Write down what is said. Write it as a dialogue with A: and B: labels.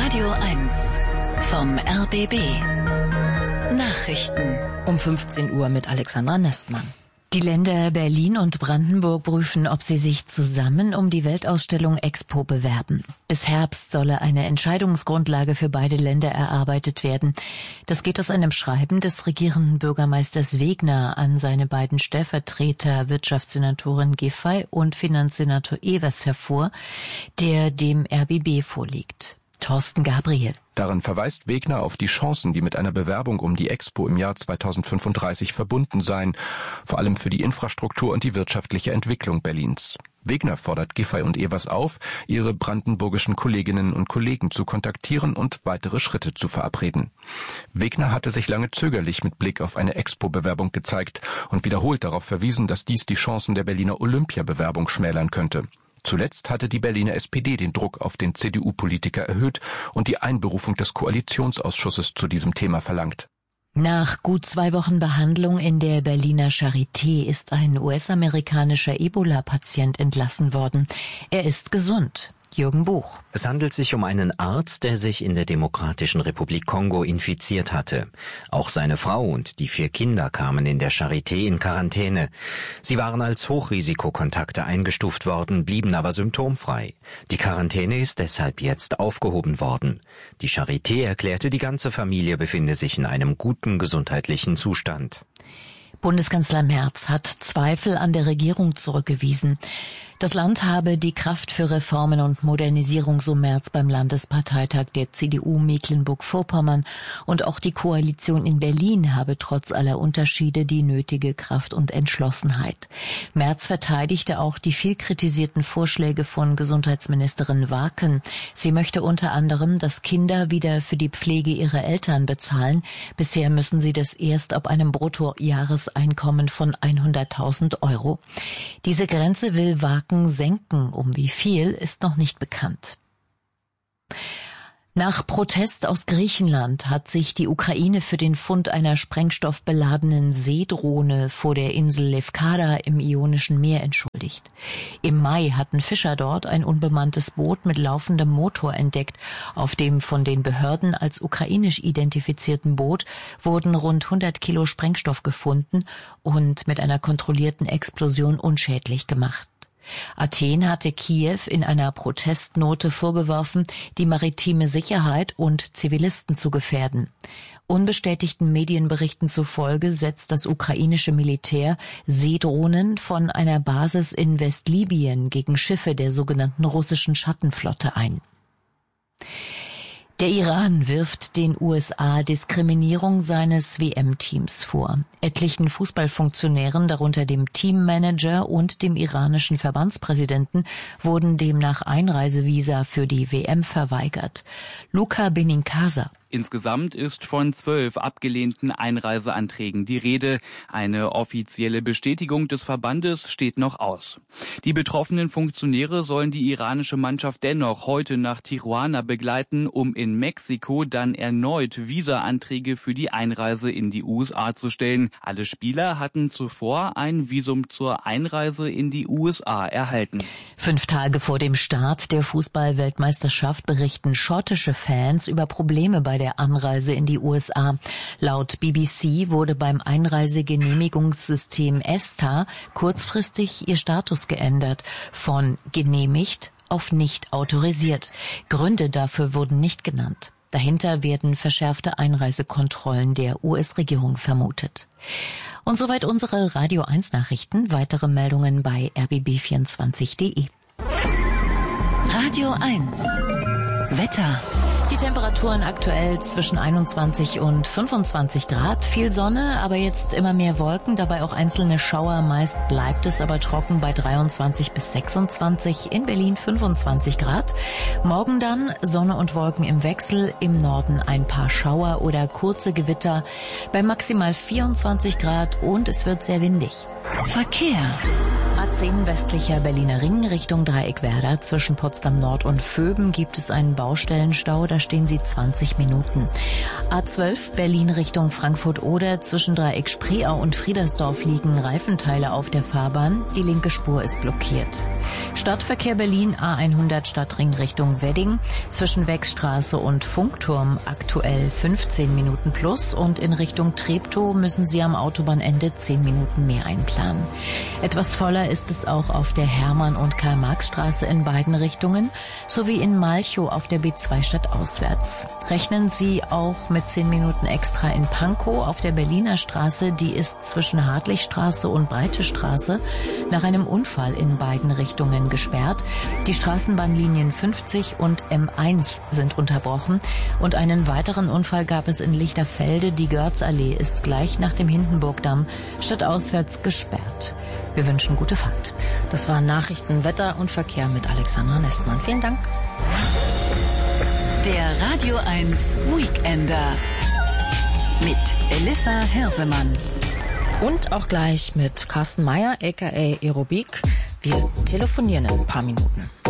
A: Radio 1 vom RBB. Nachrichten
B: um 15 Uhr mit Alexandra Nestmann.
C: Die Länder Berlin und Brandenburg prüfen, ob sie sich zusammen um die Weltausstellung Expo bewerben. Bis Herbst solle eine Entscheidungsgrundlage für beide Länder erarbeitet werden. Das geht aus einem Schreiben des regierenden Bürgermeisters Wegner an seine beiden Stellvertreter, Wirtschaftssenatorin Giffey und Finanzsenator Evers, hervor, der dem RBB vorliegt. Thorsten Gabriel.
D: Darin verweist Wegner auf die Chancen, die mit einer Bewerbung um die Expo im Jahr 2035 verbunden seien, vor allem für die Infrastruktur und die wirtschaftliche Entwicklung Berlins. Wegner fordert Giffey und Evers auf, ihre brandenburgischen Kolleginnen und Kollegen zu kontaktieren und weitere Schritte zu verabreden. Wegner hatte sich lange zögerlich mit Blick auf eine Expo-Bewerbung gezeigt und wiederholt darauf verwiesen, dass dies die Chancen der Berliner Olympia-Bewerbung schmälern könnte. Zuletzt hatte die Berliner SPD den Druck auf den CDU-Politiker erhöht und die Einberufung des Koalitionsausschusses zu diesem Thema verlangt.
C: Nach gut 2 Wochen Behandlung in der Berliner Charité ist ein US-amerikanischer Ebola-Patient entlassen worden. Er ist gesund. Jürgen Buch.
E: Es handelt sich um einen Arzt, der sich in der Demokratischen Republik Kongo infiziert hatte. Auch seine Frau und die 4 Kinder kamen in der Charité in Quarantäne. Sie waren als Hochrisikokontakte eingestuft worden, blieben aber symptomfrei. Die Quarantäne ist deshalb jetzt aufgehoben worden. Die Charité erklärte, die ganze Familie befinde sich in einem guten gesundheitlichen Zustand.
C: Bundeskanzler Merz hat Zweifel an der Regierung zurückgewiesen. Das Land habe die Kraft für Reformen und Modernisierung, so Merz beim Landesparteitag der CDU Mecklenburg-Vorpommern. Und auch die Koalition in Berlin habe trotz aller Unterschiede die nötige Kraft und Entschlossenheit. Merz verteidigte auch die viel kritisierten Vorschläge von Gesundheitsministerin Warken. Sie möchte unter anderem, dass Kinder wieder für die Pflege ihrer Eltern bezahlen. Bisher müssen sie das erst ab einem Bruttojahreseinkommen von 100.000 Euro. Diese Grenze will Warken senken. Um wie viel ist noch nicht bekannt. Nach Protest aus Griechenland hat sich die Ukraine für den Fund einer sprengstoffbeladenen Seedrohne vor der Insel Lefkada im Ionischen Meer entschuldigt. Im Mai hatten Fischer dort ein unbemanntes Boot mit laufendem Motor entdeckt. Auf dem von den Behörden als ukrainisch identifizierten Boot wurden rund 100 Kilo Sprengstoff gefunden und mit einer kontrollierten Explosion unschädlich gemacht. Athen hatte Kiew in einer Protestnote vorgeworfen, die maritime Sicherheit und Zivilisten zu gefährden. Unbestätigten Medienberichten zufolge setzt das ukrainische Militär Seedrohnen von einer Basis in Westlibyen gegen Schiffe der sogenannten russischen Schattenflotte ein. Der Iran wirft den USA Diskriminierung seines WM-Teams vor. Etlichen Fußballfunktionären, darunter dem Teammanager und dem iranischen Verbandspräsidenten, wurden demnach Einreisevisa für die WM verweigert. Luca Benincasa.
F: Insgesamt ist von 12 abgelehnten Einreiseanträgen die Rede. Eine offizielle Bestätigung des Verbandes steht noch aus. Die betroffenen Funktionäre sollen die iranische Mannschaft dennoch heute nach Tijuana begleiten, um in Mexiko dann erneut Visa-Anträge für die Einreise in die USA zu stellen. Alle Spieler hatten zuvor ein Visum zur Einreise in die USA erhalten.
C: 5 Tage vor dem Start der Fußball-Weltmeisterschaft berichten schottische Fans über Probleme bei der Anreise in die USA. Laut BBC wurde beim Einreisegenehmigungssystem ESTA kurzfristig ihr Status geändert, von genehmigt auf nicht autorisiert. Gründe dafür wurden nicht genannt. Dahinter werden verschärfte Einreisekontrollen der US-Regierung vermutet. Und soweit unsere Radio 1 Nachrichten. Weitere Meldungen bei rbb24.de.
A: Radio 1 Wetter.
C: Die Temperaturen aktuell zwischen 21 und 25 Grad. Viel Sonne, aber jetzt immer mehr Wolken, dabei auch einzelne Schauer. Meist bleibt es aber trocken bei 23 bis 26, in Berlin 25 Grad. Morgen dann Sonne und Wolken im Wechsel, im Norden ein paar Schauer oder kurze Gewitter bei maximal 24 Grad und es wird sehr windig.
A: Verkehr.
C: A10 westlicher Berliner Ring Richtung Dreieckwerder. Zwischen Potsdam Nord und Vöben gibt es einen Baustellenstau, da stehen Sie 20 Minuten. A12 Berlin Richtung Frankfurt-Oder. Zwischen Dreieck Spreeau und Friedersdorf liegen Reifenteile auf der Fahrbahn. Die linke Spur ist blockiert. Stadtverkehr Berlin A100 Stadtring Richtung Wedding. Zwischen Wechstraße und Funkturm aktuell 15 Minuten plus und in Richtung Treptow müssen Sie am Autobahnende 10 Minuten mehr einplanen. Etwas voller ist es auch auf der Hermann- und Karl-Marx-Straße in beiden Richtungen sowie in Malchow auf der B2 stadtauswärts. Rechnen Sie auch mit 10 Minuten extra in Pankow auf der Berliner Straße. Die ist zwischen Hartlichstraße und Breite Straße nach einem Unfall in beiden Richtungen gesperrt. Die Straßenbahnlinien 50 und M1 sind unterbrochen und einen weiteren Unfall gab es in Lichterfelde. Die Görzallee ist gleich nach dem Hindenburgdamm stadtauswärts gesperrt. Wir wünschen gute Fahrt.
B: Das waren Nachrichten, Wetter und Verkehr mit Alexandra Nestmann. Vielen Dank.
A: Der Radio 1 Weekender mit Elissa Hirsemann.
B: Und auch gleich mit Carsten Meyer, aka Aerobik. Wir telefonieren in ein paar Minuten.